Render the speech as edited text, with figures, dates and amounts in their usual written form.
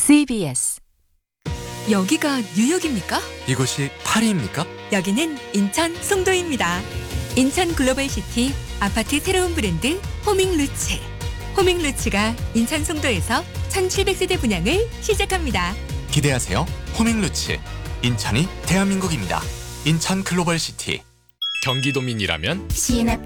CBS. 여기가 뉴욕입니까? 이곳이 파리입니까? 여기는 인천 송도입니다. 인천 글로벌시티 아파트 새로운 브랜드 호밍루츠. 호밍루츠가 인천 송도에서 1700세대 분양을 시작합니다. 기대하세요. 호밍루츠. 인천이 대한민국입니다. 인천 글로벌시티. 경기도민이라면 시내